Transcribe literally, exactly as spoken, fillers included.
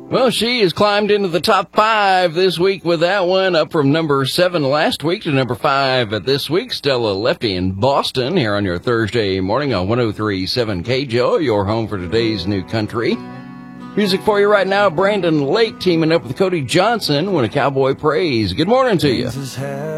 Well, she has climbed into the top five this week with that one, up from number seven last week to number five this week. Stella Lefty in Boston here on your Thursday morning on one oh three point seven K J O, your home for today's new country. Music for you right now, Brandon Lake teaming up with Cody Johnson, When a Cowboy Prays. Good morning to you.